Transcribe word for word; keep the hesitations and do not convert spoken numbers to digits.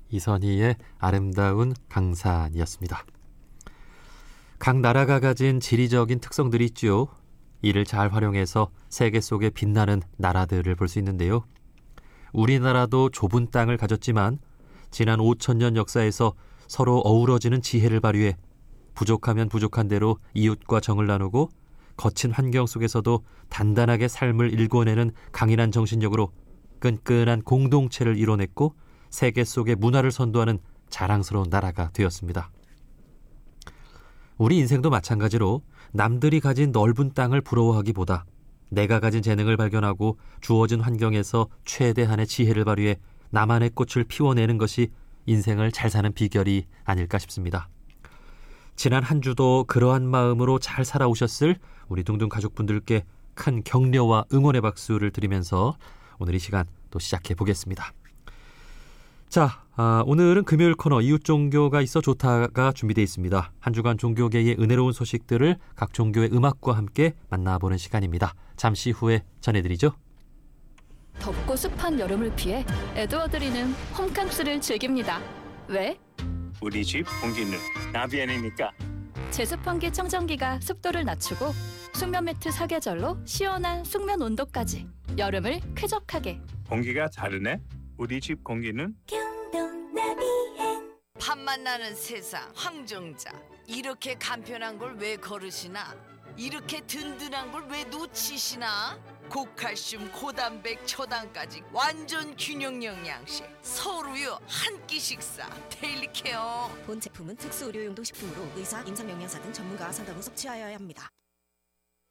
이선희의 아름다운 강산이었습니다. 각 나라가 가진 지리적인 특성들이 있죠. 이를 잘 활용해서 세계 속의 빛나는 나라들을 볼 수 있는데요. 우리나라도 좁은 땅을 가졌지만 지난 오천 년 역사에서 서로 어우러지는 지혜를 발휘해 부족하면 부족한 대로 이웃과 정을 나누고 거친 환경 속에서도 단단하게 삶을 일궈내는 강인한 정신력으로 끈끈한 공동체를 이뤄냈고 세계 속의 문화를 선도하는 자랑스러운 나라가 되었습니다. 우리 인생도 마찬가지로 남들이 가진 넓은 땅을 부러워하기보다 내가 가진 재능을 발견하고 주어진 환경에서 최대한의 지혜를 발휘해 나만의 꽃을 피워내는 것이 인생을 잘 사는 비결이 아닐까 싶습니다. 지난 한 주도 그러한 마음으로 잘 살아오셨을 우리 둥둥 가족분들께 큰 격려와 응원의 박수를 드리면서 오늘 이 시간 또 시작해 보겠습니다. 자, 아, 오늘은 금요일 코너 이웃 종교가 있어 좋다가 준비되어 있습니다. 한 주간 종교계의 은혜로운 소식들을 각 종교의 음악과 함께 만나보는 시간입니다. 잠시 후에 전해드리죠. 덥고 습한 여름을 피해 에드워드리는 홈캉스를 즐깁니다. 왜? 우리 집 공기는 나비엔이니까. 제습환기 청정기가 습도를 낮추고 숙면 매트 사계절로 시원한 숙면 온도까지 여름을 쾌적하게. 공기가 다르네. 우리 집 공기는 경동 나비엔. 밥맛 나는 세상 황정자. 이렇게 간편한 걸 왜 거르시나? 이렇게 든든한 걸 왜 놓치시나? 고칼슘, 고단백, 초당까지 완전 균형 영양식. 서울우유 한 끼 식사. 데일리 케어. 본 제품은 특수 의료용도 식품으로 의사, 임상영양사 등 전문가와 상담 후 섭취하여야 합니다.